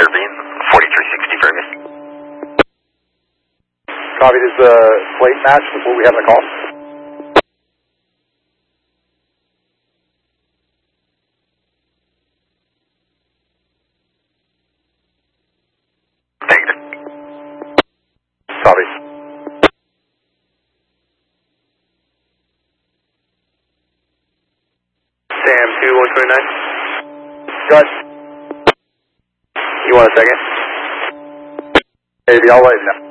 Serbian, 4360 Fergus. Copy, does the plate match with what we have in the call? Negative. Copy. Sam 2129. Cut. You want a second? Maybe, I'll let you know.